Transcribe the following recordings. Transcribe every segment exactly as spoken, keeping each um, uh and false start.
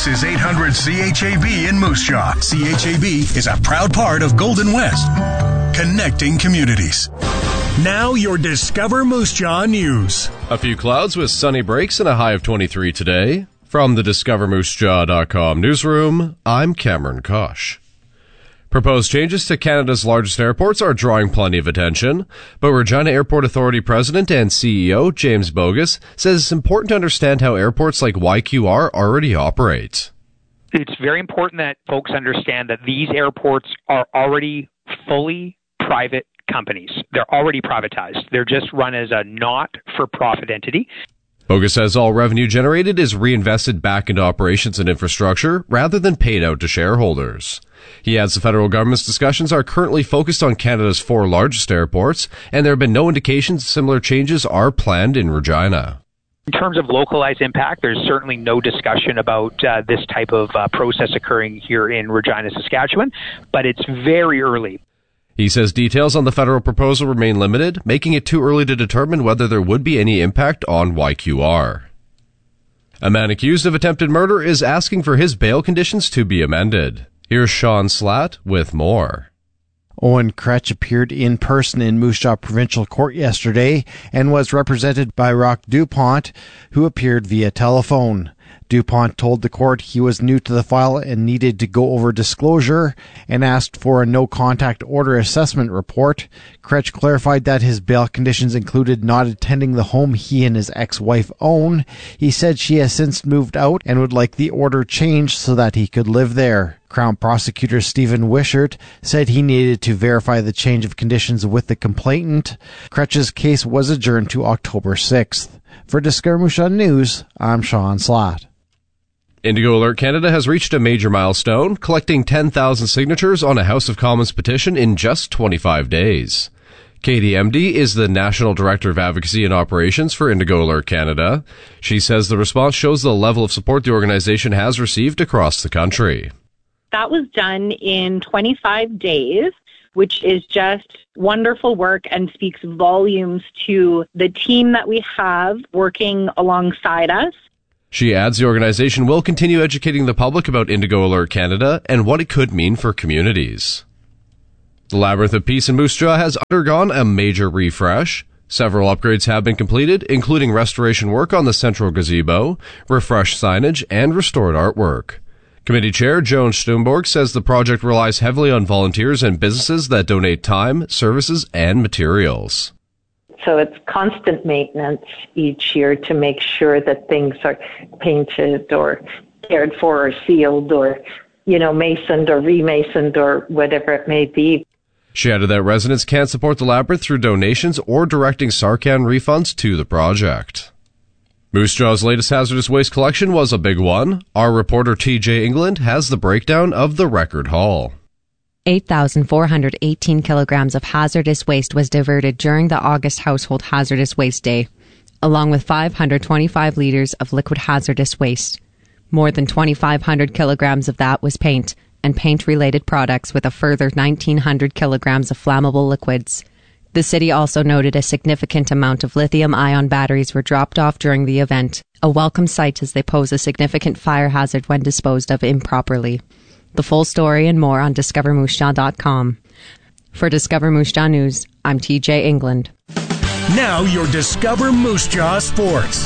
This is eight hundred C H A B in Moose Jaw. C H A B is a proud part of Golden West, connecting communities. Now your Discover Moose Jaw news. A few clouds with sunny breaks and a high of twenty-three today. From the discover moose jaw dot com newsroom, I'm Cameron Kosh. Proposed changes to Canada's largest airports are drawing plenty of attention, but Regina Airport Authority President and C E O James Bogus says it's important to understand how airports like Y Q R already operate. It's very important that folks understand that these airports are already fully private companies. They're already privatized. They're just run as a not-for-profit entity. Bogus says all revenue generated is reinvested back into operations and infrastructure rather than paid out to shareholders. He adds the federal government's discussions are currently focused on Canada's four largest airports, and there have been no indications similar changes are planned in Regina. In terms of localized impact, there's certainly no discussion about uh, this type of uh, process occurring here in Regina, Saskatchewan, but it's very early. He says details on the federal proposal remain limited, making it too early to determine whether there would be any impact on Y Q R. A man accused of attempted murder is asking for his bail conditions to be amended. Here's Sean Slatt with more. Owen Kretsch appeared in person in Moose Jaw Provincial Court yesterday and was represented by Roch Dupont, who appeared via telephone. Dupont told the court he was new to the file and needed to go over disclosure and asked for a no-contact order assessment report. Kretsch clarified that his bail conditions included not attending the home he and his ex-wife own. He said she has since moved out and would like the order changed so that he could live there. Crown Prosecutor Stephen Wishart said he needed to verify the change of conditions with the complainant. Kretsch's case was adjourned to October sixth. For Discover Moose Jaw News, I'm Sean Slatt. Indigo Alert Canada has reached a major milestone, collecting ten thousand signatures on a House of Commons petition in just twenty-five days. Katie Emdy is the National Director of Advocacy and Operations for Indigo Alert Canada. She says the response shows the level of support the organization has received across the country. That was done in twenty-five days, which is just wonderful work and speaks volumes to the team that we have working alongside us. She adds the organization will continue educating the public about Indigo Alert Canada and what it could mean for communities. The Labyrinth of Peace in Moose Jaw has undergone a major refresh. Several upgrades have been completed, including restoration work on the central gazebo, refreshed signage, and restored artwork. Committee Chair Joan Stumborg says the project relies heavily on volunteers and businesses that donate time, services, and materials. So it's constant maintenance each year to make sure that things are painted or cared for or sealed or, you know, masoned or remasoned or whatever it may be. She added that residents can support the Labyrinth through donations or directing Sarcan refunds to the project. Moose Jaw's latest hazardous waste collection was a big one. Our reporter T J England has the breakdown of the record haul. eight thousand four hundred eighteen kilograms of hazardous waste was diverted during the August Household Hazardous Waste Day, along with five hundred twenty-five liters of liquid hazardous waste. More than twenty-five hundred kilograms of that was paint and paint-related products, with a further nineteen hundred kilograms of flammable liquids. The city also noted a significant amount of lithium-ion batteries were dropped off during the event, a welcome sight as they pose a significant fire hazard when disposed of improperly. The full story and more on discover moose jaw dot com. For Discover Moose Jaw News, I'm T J England. Now your Discover Moose Jaw Sports.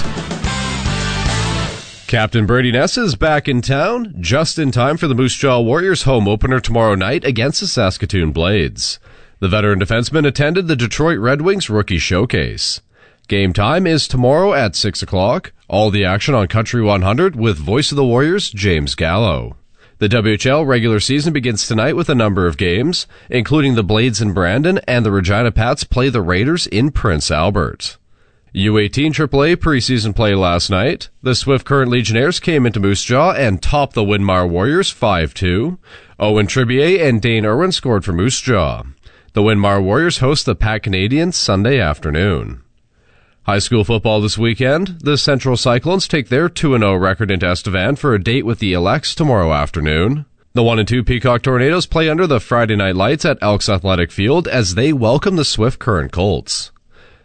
Captain Brady Ness is back in town, just in time for the Moose Jaw Warriors home opener tomorrow night against the Saskatoon Blades. The veteran defenseman attended the Detroit Red Wings Rookie Showcase. Game time is tomorrow at six o'clock. All the action on Country one hundred with Voice of the Warriors, James Gallo. The W H L regular season begins tonight with a number of games, including the Blades in Brandon, and the Regina Pats play the Raiders in Prince Albert. U eighteen triple A preseason play last night. The Swift Current Legionnaires came into Moose Jaw and topped the Winmar Warriors five two. Owen Tribier and Dane Irwin scored for Moose Jaw. The Winmar Warriors host the Pat Canadiens Sunday afternoon. High school football this weekend. The Central Cyclones take their two and oh record into Estevan for a date with the Elects tomorrow afternoon. The one and two Peacock Tornadoes play under the Friday night lights at Elks Athletic Field as they welcome the Swift Current Colts.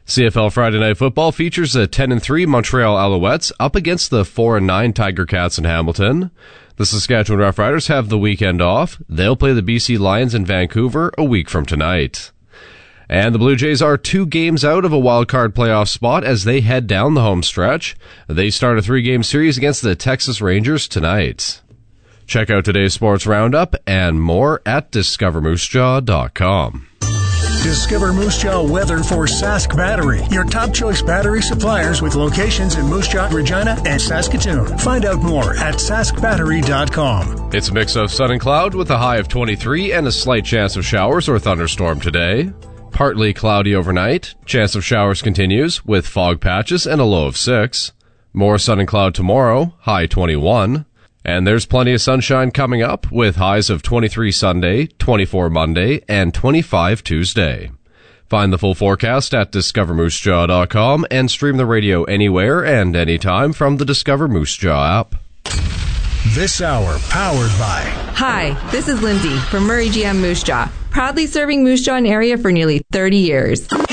C F L Friday Night Football features the ten and three Montreal Alouettes up against the four and nine Tiger Cats in Hamilton. The Saskatchewan Roughriders have the weekend off. They'll play the B C Lions in Vancouver a week from tonight. And the Blue Jays are two games out of a wildcard playoff spot as they head down the home stretch. They start a three-game series against the Texas Rangers tonight. Check out today's sports roundup and more at discover moose jaw dot com. Discover Moose Jaw weather for Sask Battery, your top choice battery suppliers with locations in Moose Jaw, Regina, and Saskatoon. Find out more at sask battery dot com. It's a mix of sun and cloud with a high of twenty-three and a slight chance of showers or thunderstorm today. Partly cloudy overnight. Chance of showers continues with fog patches and a low of six. More sun and cloud tomorrow, high twenty-one. And there's plenty of sunshine coming up with highs of twenty-three Sunday, twenty-four Monday, and twenty-five Tuesday. Find the full forecast at discover moose jaw dot com and stream the radio anywhere and anytime from the Discover Moose Jaw app. This hour powered by... Hi, this is Lindsay from Murray G M Moose Jaw, proudly serving Moose Jaw area for nearly thirty years.